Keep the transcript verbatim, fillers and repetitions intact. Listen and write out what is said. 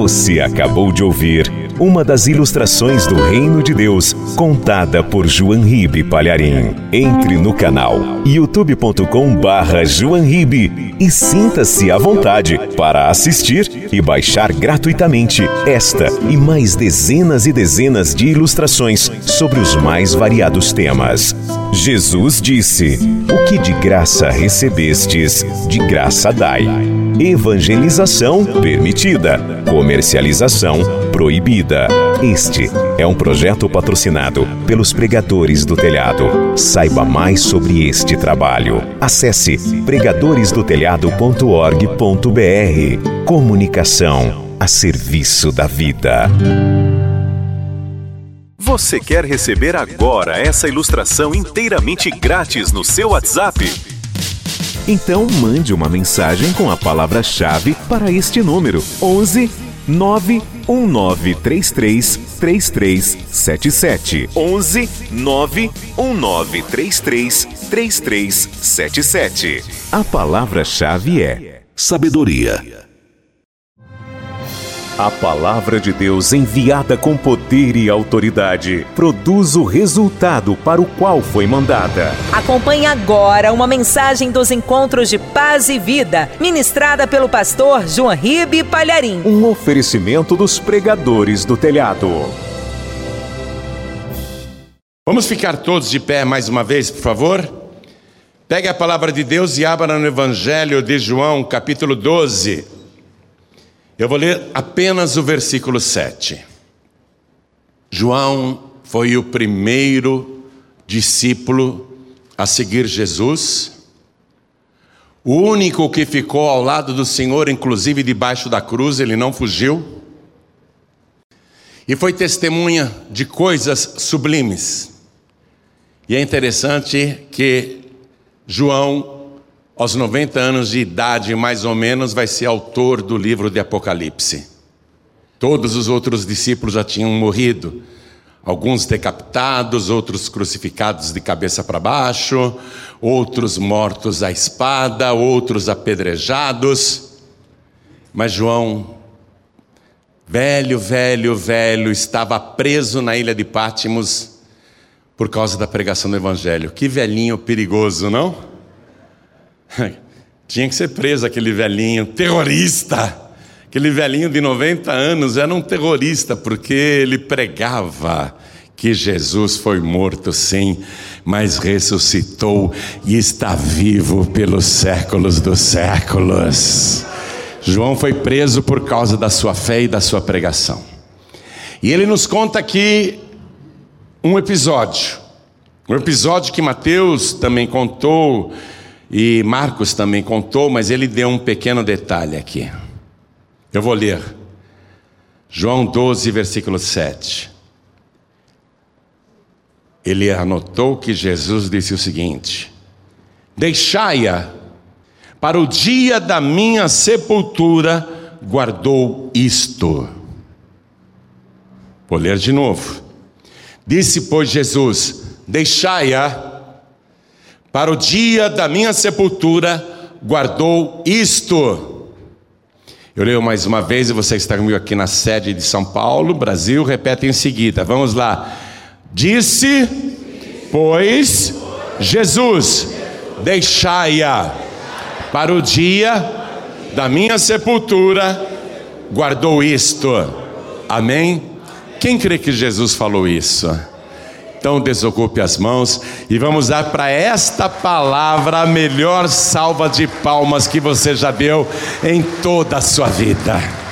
Você acabou de ouvir uma das ilustrações do Reino de Deus, contada por João Ribe Palharim. Entre no canal youtube ponto com barra João Ribe e sinta-se à vontade para assistir e baixar gratuitamente esta e mais dezenas e dezenas de ilustrações sobre os mais variados temas. Jesus disse: "O que de graça recebestes, de graça dai." Evangelização permitida, comercialização proibida. Este é um projeto patrocinado pelos Pregadores do Telhado. Saiba mais sobre este trabalho. Acesse pregadores do telhado ponto org ponto br. Comunicação a serviço da vida. Você quer receber agora essa ilustração inteiramente grátis no seu WhatsApp? Então mande uma mensagem com a palavra-chave para este número: onze nove um nove três três três três sete sete. onze nove um nove três três três três sete sete. A palavra-chave é sabedoria. A palavra de Deus, enviada com poder e autoridade, produz o resultado para o qual foi mandada. Acompanhe agora uma mensagem dos Encontros de Paz e Vida, ministrada pelo pastor João Ribe Palharim. Um oferecimento dos Pregadores do Telhado. Vamos ficar todos de pé mais uma vez, por favor? Pegue a palavra de Deus e abra no Evangelho de João, capítulo doze. Eu vou ler apenas o versículo sete. João foi o primeiro discípulo a seguir Jesus, o único que ficou ao lado do Senhor, inclusive debaixo da cruz, ele não fugiu, e foi testemunha de coisas sublimes. E é interessante que João, aos noventa anos de idade, mais ou menos, vai ser autor do livro de Apocalipse. Todos os outros discípulos já tinham morrido. Alguns decapitados, outros crucificados de cabeça para baixo, outros mortos à espada, outros apedrejados. Mas João, velho, velho, velho, estava preso na ilha de Pátimos por causa da pregação do Evangelho. Que velhinho perigoso, não? Tinha que ser preso aquele velhinho, terrorista. Aquele velhinho de noventa anos era um terrorista, porque ele pregava que Jesus foi morto sim, mas ressuscitou e está vivo pelos séculos dos séculos. João foi preso por causa da sua fé e da sua pregação. E ele nos conta aqui um episódio, um episódio que Mateus também contou e Marcos também contou, mas ele deu um pequeno detalhe aqui. Eu vou ler João doze, versículo sete. Ele anotou que Jesus disse o seguinte: "Deixai-a, para o dia da minha sepultura guardou isto." Vou ler de novo. Disse, pois, Jesus: "Deixai-a, para o dia da minha sepultura guardou isto." Eu leio mais uma vez e você está comigo aqui na sede de São Paulo, Brasil, repete em seguida. Vamos lá. Disse, pois, Jesus: "Deixai-a, para o dia da minha sepultura guardou isto." Amém? Quem crê que Jesus falou isso? Então desocupe as mãos e vamos dar para esta palavra a melhor salva de palmas que você já deu em toda a sua vida.